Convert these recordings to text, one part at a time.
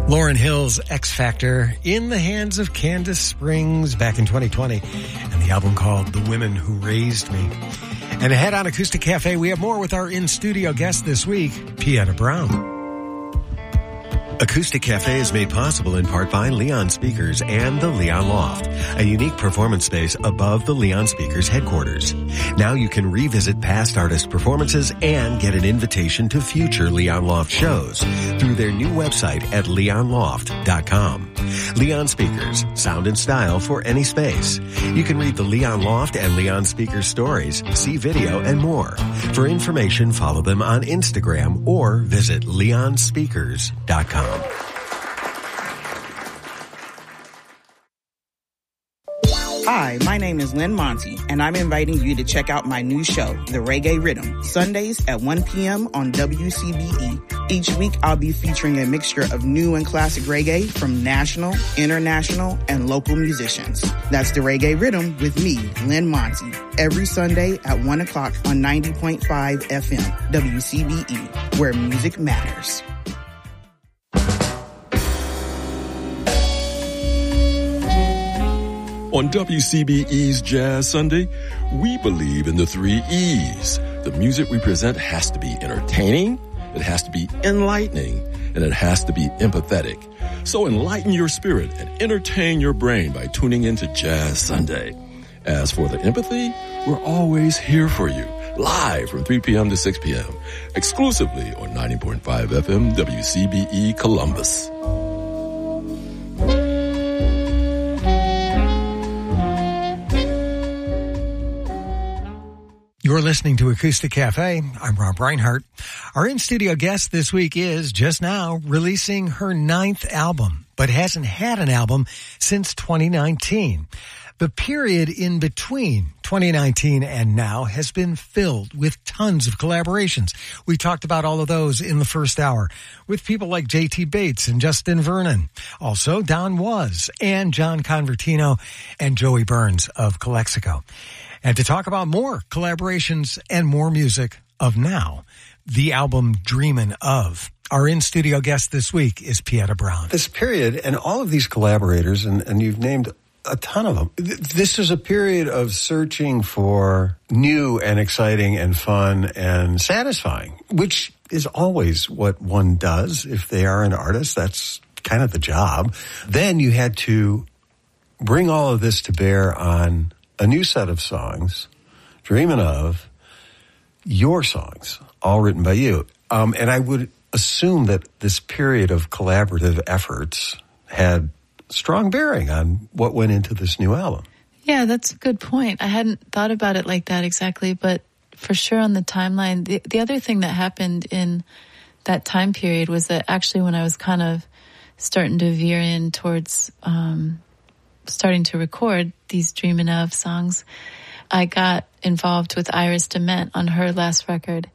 Lauryn Hill's X Factor in the hands of Candace Springs back in 2020, and the album called The Women Who Raised Me. And ahead on Acoustic Cafe, we have more with our in-studio guest this week, Pieta Brown. Acoustic Cafe is made possible in part by Leon Speakers and the Leon Loft, a unique performance space above the Leon Speakers headquarters. Now you can revisit past artist performances and get an invitation to future Leon Loft shows through their new website at leonloft.com. Leon Speakers, sound and style for any space. You can read the Leon Loft and Leon Speakers stories, see video, and more. For information, follow them on Instagram or visit leonspeakers.com. Hi, my name is Lynn Monty, and I'm inviting you to check out my new show, The Reggae Rhythm, Sundays at 1 p.m. on WCBE. Each week, I'll be featuring a mixture of new and classic reggae from national, international, and local musicians. That's The Reggae Rhythm with me, Lynn Monty, every Sunday at 1 o'clock on 90.5 FM, WCBE, where music matters. On WCBE's Jazz Sunday, we believe in the 3 E's. The music we present has to be entertaining, it has to be enlightening, and it has to be empathetic. So enlighten your spirit and entertain your brain by tuning into Jazz Sunday. As for the empathy, we're always here for you, live from 3 p.m. to 6 p.m., exclusively on 90.5 FM WCBE Columbus. You're listening to Acoustic Cafe. I'm Rob Reinhart. Our in-studio guest this week is just now releasing her 9th album, but hasn't had an album since 2019. The period in between 2019 and now has been filled with tons of collaborations. We talked about all of those in the first hour with people like J.T. Bates and Justin Vernon. Also, Don Was and John Convertino and Joey Burns of Calexico. And to talk about more collaborations and more music of now, the album Dreamin' Of. Our in-studio guest this week is Pieta Brown. This period and all of these collaborators, and you've named a ton of them. This is a period of searching for new and exciting and fun and satisfying, which is always what one does if they are an artist. That's kind of the job. Then you had to bring all of this to bear on a new set of songs, Dreamin' Of, your songs, all written by you. And I would assume that this period of collaborative efforts had strong bearing on what went into this new album. Yeah, that's a good point. I hadn't thought about it like that exactly, but for sure on the timeline, the other thing that happened in that time period was that actually when I was kind of starting to veer in towards starting to record these Dreamin' Of songs, I got involved with Iris DeMent on her last record.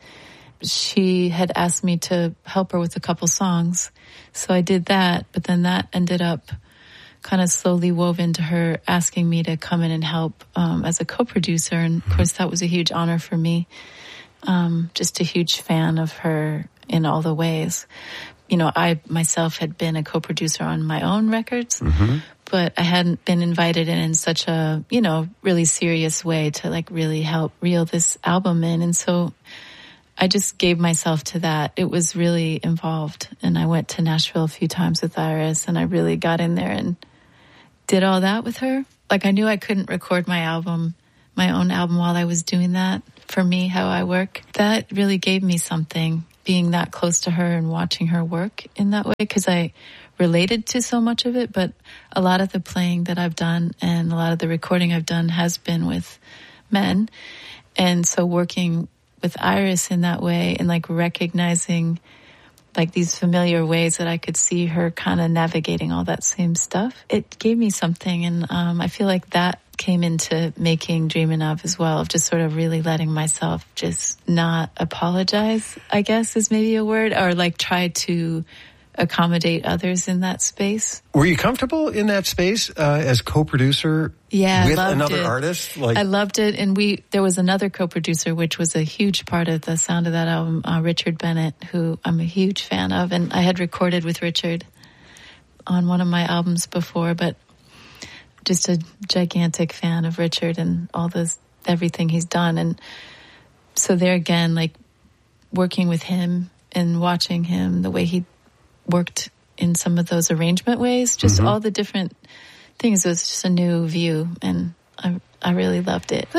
She had asked me to help her with a couple songs, so I did that, but then that ended up kind of slowly wove into her asking me to come in and help as a co-producer, and of course that was a huge honor for me. Just a huge fan of her in all the ways. You know, I myself had been a co-producer on my own records, but I hadn't been invited in such a, you know, really serious way to like really help reel this album in. And so I just gave myself to that. It was really involved. And I went to Nashville a few times with Iris, and I really got in there and did all that with her. Like I knew I couldn't record my own album while I was doing that. For me, how I work, that really gave me something, being that close to her and watching her work in that way, because I related to so much of it. But a lot of the playing that I've done and a lot of the recording I've done has been with men. And so working with Iris in that way and like recognizing like these familiar ways that I could see her kind of navigating all that same stuff, it gave me something. And I feel like that came into making Dreamin' Of as well, of just sort of really letting myself just not apologize, I guess is maybe a word, or like try to accommodate others in that space. Were you comfortable in that space as co-producer with another artist? Like, I loved it. And there was another co-producer, which was a huge part of the sound of that album, Richard Bennett, who I'm a huge fan of. And I had recorded with Richard on one of my albums before, but just a gigantic fan of Richard and everything he's done. And so there again, like working with him and watching him, the way he worked in some of those arrangement ways, just all the different things, it was just a new view, and I really loved it.